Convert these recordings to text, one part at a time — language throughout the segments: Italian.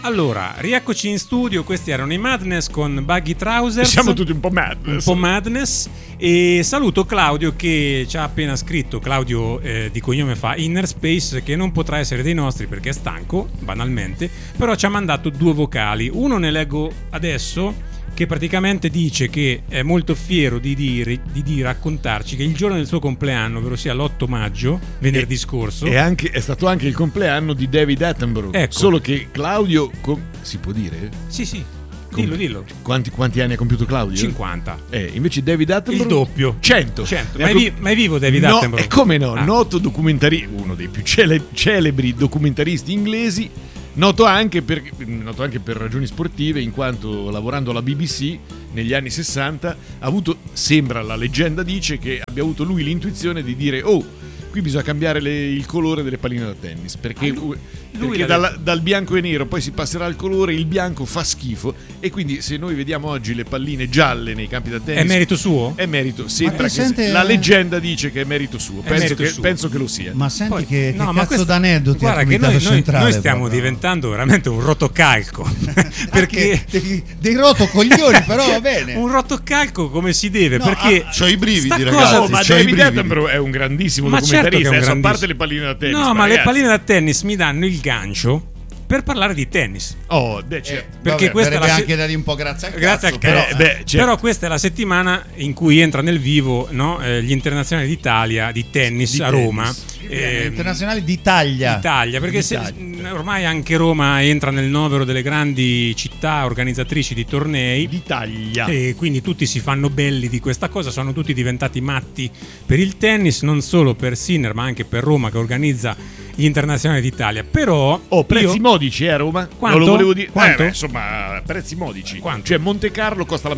Allora, rieccoci in studio, questi erano i Madness con Baggy Trousers. Siamo tutti un po' madness. E saluto Claudio che ci ha appena scritto, Claudio di cognome fa Inner Space, che non potrà essere dei nostri perché è stanco, banalmente, però ci ha mandato 2 vocali. Uno ne leggo adesso, che praticamente dice che è molto fiero di raccontarci che il giorno del suo compleanno, ovvero sia l'8 maggio, venerdì scorso, è stato anche il compleanno di David Attenborough. Ecco. Solo che Claudio si può dire? Sì. Dillo. Quanti anni ha compiuto Claudio? 50. Invece David Attenborough il doppio. 100. Ma è vivo David Attenborough? E come no? Noto uno dei più celebri documentaristi inglesi. Noto anche per ragioni sportive, in quanto lavorando alla BBC negli anni 60 ha avuto, sembra, la leggenda dice che abbia avuto lui l'intuizione di dire: qui bisogna cambiare il colore delle palline da tennis, perché dal bianco e nero poi si passerà al colore, il bianco fa schifo, e quindi se noi vediamo oggi le palline gialle nei campi da tennis è merito suo? È merito, sembra che la leggenda dice che è merito suo, penso che lo sia. Ma senti poi, che ma cazzo d'aneddoti guarda al che Comitato Centrale, noi stiamo diventando veramente un rotocalco perché dei rotocoglioni, però va bene, un rotocalco come si deve, perché c'ho i brividi, ragazzi. Ma David Attenborough è un grandissimo documentarista, a parte le palline da tennis. No, ma le palline da tennis mi danno il gancio per parlare di tennis. Certo. Perché questa è anche da lì un po' grazie al cazzo, certo. Però questa è la settimana in cui entra nel vivo, no, gli internazionali d'Italia di tennis a Roma. Internazionali d'Italia, perché ormai anche Roma entra nel novero delle grandi città organizzatrici di tornei d'Italia, e quindi tutti si fanno belli di questa cosa, sono tutti diventati matti per il tennis, non solo per Sinner ma anche per Roma, che organizza gli internazionali d'Italia. Però prezzi modici a Roma. Quanto? Non lo volevo dire. Quanto? Insomma, prezzi modici. Quanto? Cioè Monte Carlo costa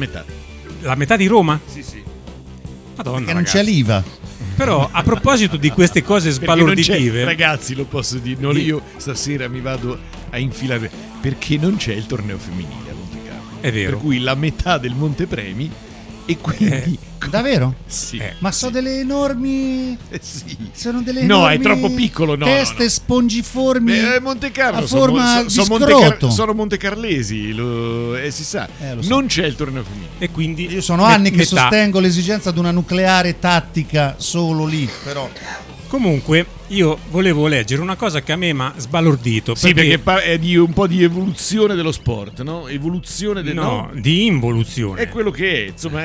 la metà di Roma? Sì. Madonna, perché non c'è l'IVA. Però a proposito di queste cose sbalorditive, ragazzi, lo posso dire, io stasera mi vado a infilare, perché non c'è il torneo femminile a Monte Carlo. È vero. Per cui la metà del Montepremi, e quindi davvero? Sì. Ma sono delle enormi. Sì. Sono delle enormi. No, è troppo piccolo. Teste spongiformi. Monte Carlo a forma di sono montecarlesi, si sa. Lo so. Non c'è il torneo femminile. E quindi io sono anni che sostengo l'esigenza di una nucleare tattica solo lì, però. Comunque io volevo leggere una cosa che a me mi ha sbalordito. Sì, perché è di un po' di evoluzione dello sport, no? Evoluzione di involuzione. È quello che è, insomma.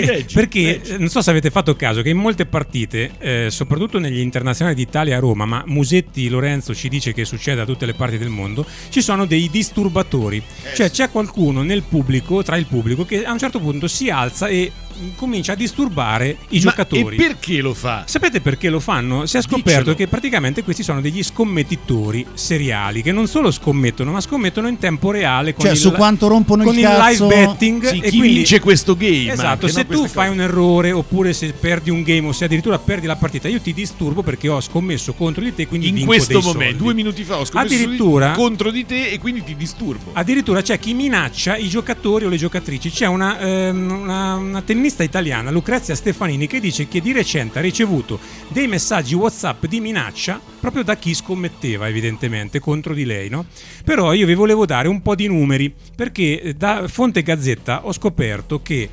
Perché non so se avete fatto caso che in molte partite, soprattutto negli internazionali d'Italia a Roma, ma Musetti Lorenzo ci dice che succede da tutte le parti del mondo, ci sono dei disturbatori. Cioè c'è qualcuno tra il pubblico, che a un certo punto si alza e comincia a disturbare i giocatori. E perché lo fa? Sapete perché lo fanno? Si è scoperto che praticamente questi sono degli scommettitori seriali, che non solo scommettono, ma scommettono in tempo reale con su quanto rompono con il cazzo, live betting. Sì, e chi vince questo game? Esatto, anche, se tu fai un errore, oppure se perdi un game, o se addirittura perdi la partita, io ti disturbo perché ho scommesso contro di te, quindi in vinco questo dei momento, soldi. 2 minuti fa ho scommesso addirittura contro di te e quindi ti disturbo. Addirittura c'è chi minaccia i giocatori o le giocatrici. C'è una tennista italiana, Lucrezia Stefanini, che dice che di recente ha ricevuto dei messaggi WhatsApp di minaccia proprio da chi scommetteva evidentemente contro di lei, no? Però io vi volevo dare un po' di numeri, perché da fonte Gazzetta ho scoperto che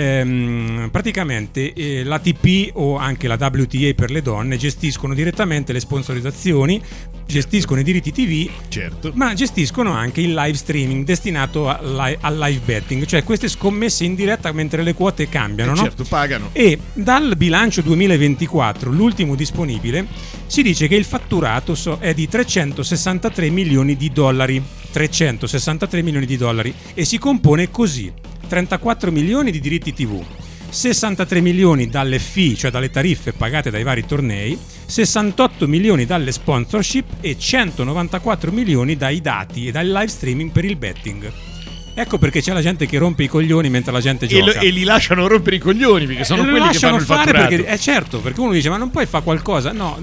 praticamente l'ATP o anche la WTA per le donne gestiscono direttamente le sponsorizzazioni, gestiscono i diritti TV, certo, ma gestiscono anche il live streaming destinato al live betting, cioè queste scommesse in diretta mentre le quote cambiano, no? Certo, pagano. E dal bilancio 2024, l'ultimo disponibile, si dice che il fatturato è di 363 milioni di dollari. 363 milioni di dollari, e si compone così: 34 milioni di diritti TV, 63 milioni dalle fee, cioè dalle tariffe pagate dai vari tornei, 68 milioni dalle sponsorship e 194 milioni dai dati e dal live streaming per il betting. Ecco perché c'è la gente che rompe i coglioni mentre la gente gioca. E li lasciano rompere i coglioni, perché sono quelli che fanno il fatturato. Perché, certo, perché uno dice: ma non puoi fare qualcosa? No,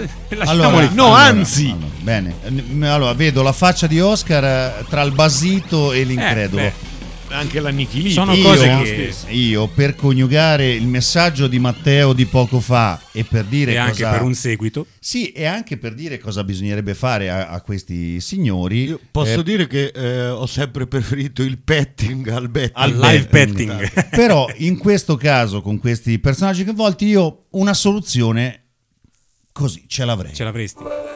anzi. Bene, allora vedo la faccia di Oscar tra il basito e l'incredulo. anche l'annichilito. Sono cose che io, per coniugare il messaggio di Matteo di poco fa e per dire e anche cosa, per un seguito. sì, e anche per dire cosa bisognerebbe fare a questi signori. Io posso dire che ho sempre preferito il petting al betting. Al live betting. Però in questo caso, con questi personaggi coinvolti, io una soluzione così ce l'avrei. Ce l'avresti.